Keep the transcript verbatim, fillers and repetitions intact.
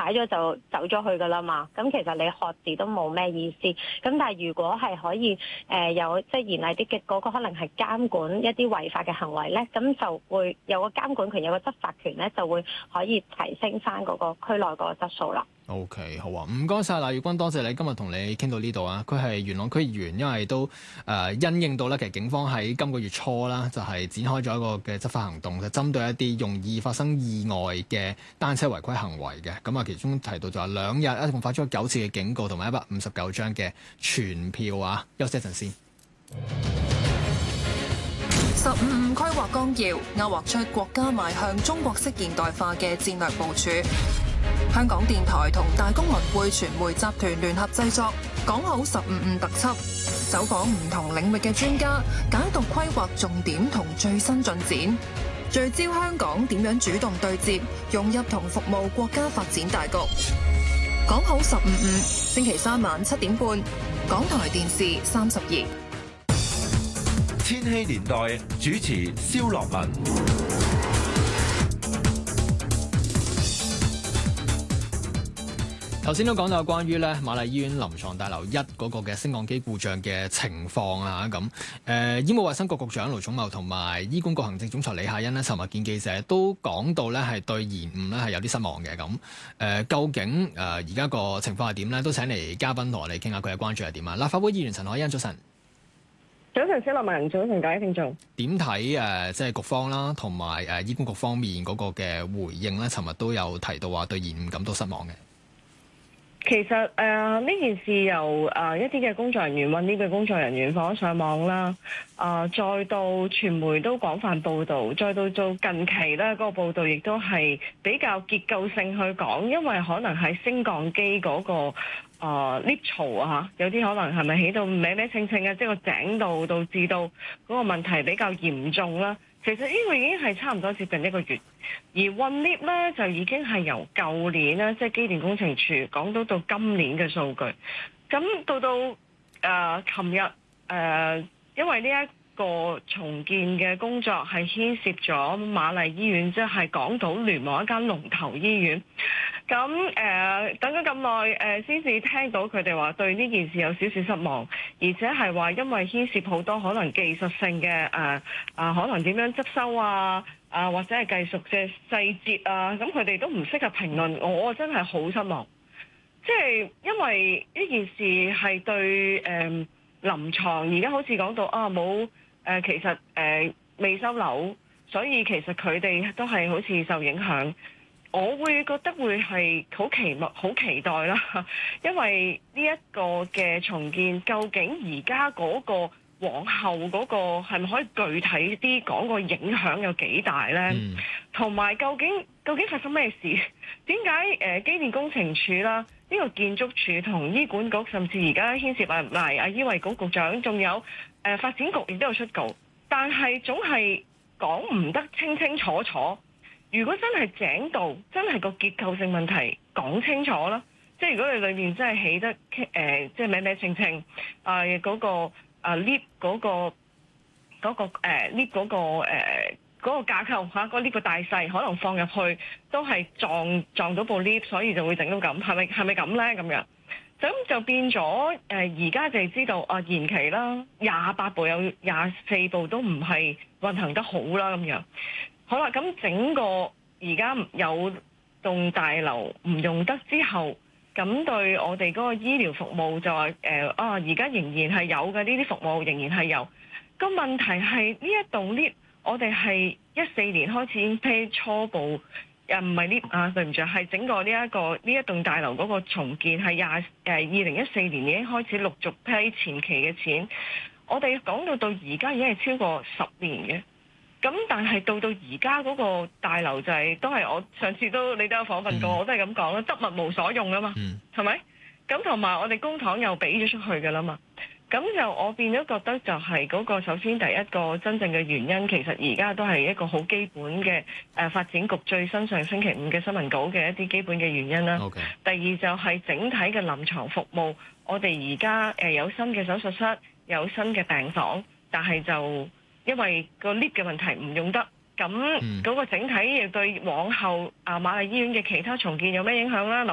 踩咗就走咗去噶啦嘛。咁其實你喝字都冇咩意思。咁但係如果係可以誒、呃、有即係嚴厲啲嘅嗰個，可能係監管一啲違法嘅行為咧，咁就會有個監管權，有個執法權咧，就會可以提升翻嗰個區內個質素啦。 O.K. 好啊，唔該晒賴月君，多謝你今日同你傾到呢度啊。佢係元朗區議員，因為都誒、呃、因應到咧，其實警方喺今個月初啦，就係、是、展開咗一個嘅執法行動，就針對一啲容易發生意外嘅單車違規行為嘅。咁啊，其中提到就係兩日一共發出咗九次嘅警告，同埋一百五十九張嘅傳票啊。休息一陣先。 十五五規劃綱要勾畫出國家邁向中國式現代化嘅戰略部署。香港電台同大公文匯傳媒集團聯合製作，講好十五五特輯，走訪唔同領域嘅專家，解讀規劃重點同最新進展，聚焦香港點樣主動對接、融入同服務國家發展大局。講好十五五，星期三晚七點半，港台電視三十二。 千禧年代主持蕭樂文。 頭先都講到關於咧瑪麗醫院臨床大樓一嗰個嘅升降機故障嘅情況啊，咁誒、呃、醫務衛生局局長盧寵茂同埋醫管局行政總裁李夏茵呢，尋日見記者都講到咧係對延誤咧係有啲失望嘅。咁誒、呃、究竟誒而家個情況係點咧？都請嚟嘉賓同我哋傾下佢嘅關注係點啊！立法會議員陳凱欣，早晨。 早晨，蕭樂文，早晨，各位聽眾。點睇誒，即係局方啦，同埋誒醫管局方面嗰個嘅回應咧？尋日都有提到話對延誤感到失望嘅。 其實誒呢、呃、件事由誒、呃、一啲嘅工作人員揾呢個工作人員放咗上網啦，啊、呃、再到傳媒都廣泛報導，再到做近期咧嗰、那個報導亦都係比較結構性去講，因為可能喺升降機嗰、那個啊 lift 槽啊，有啲可能係咪起到歪歪稱稱啊，即係個井度導致到嗰個問題比較嚴重啦。其實呢個已經係差唔多接近一個月，而運 lift 咧就已經係由舊年咧，即係機電工程署講到到今年嘅數據。咁到到誒琴日誒，因為呢一個重建嘅工作係牽涉咗瑪麗醫院，即係港島聯網一間龍頭醫院。咁誒、呃、等咗咁耐誒，先、呃、至聽到佢哋話對呢件事有少少失望，而且係話因為牽涉好多可能技術性嘅誒啊，可能點樣執收啊啊，或者係技術嘅細節啊，咁佢哋都唔適合評論。我真係好失望，即係因為呢件事係對誒、呃、臨床而家好似講到啊冇誒、呃，其實誒、呃、未收樓，所以其實佢哋都係好似受影響。我會覺得會係好期望、好期待啦，因為呢一個嘅重建，究竟而家嗰個往後嗰個係咪可以具體啲講個影響有幾大呢？同埋、嗯、究竟究竟發生咩事？點解誒機電工程署啦、呢、呢個建築署同醫管局，甚至而家牽涉埋啊醫衞局局長，仲有誒、呃、發展局亦都有出稿，但係總係講唔得清清楚楚。如果真係井道，真係個結構性問題講清楚啦，即係如果你裏面真係起得誒、呃，即係歪歪稱稱啊嗰個啊 lift 嗰個嗰個誒 lift 嗰個誒嗰個架構嚇，嗰 lift 個大細可能放入去都係撞撞到部 lift，所以就會整到咁，係咪係咪咁咧？咁樣咁就變咗誒，而家就係知道啊延期啦，廿八部有廿四部都唔係運行得好啦，咁樣。好啦，咁整個而家有棟大樓唔用得之後，咁對我哋嗰個醫療服務就話誒、呃、啊，而家仍然係有嘅，呢啲服務仍然係有。個問題係呢一棟 lift，我哋係一四年開始已經批初步，又唔係 lift 啊，對唔住，係整個呢、這、一個呢一棟大樓嗰個重建係廿誒二零一四年已經開始陸續批前期嘅錢。我哋講到到而家已經係超過十年嘅。咁但係到到而家嗰個大樓就係、是、都係我上次都你都有訪問過，嗯、我都係咁講啦，得物無所用啊嘛，係咪、嗯？咁同埋我哋公帑又俾咗出去㗎啦嘛，咁就我變咗覺得就係嗰個首先第一個真正嘅原因，其實而家都係一個好基本嘅誒、呃、發展局最新上星期五嘅新聞稿嘅一啲基本嘅原因啦。Okay. 第二就係整體嘅臨床服務，我哋而家誒有新嘅手術室，有新嘅病房，但係就因為個 lift 嘅問題唔用得，咁嗰個整體亦對往後啊瑪麗醫院嘅其他重建有咩影響啦？臨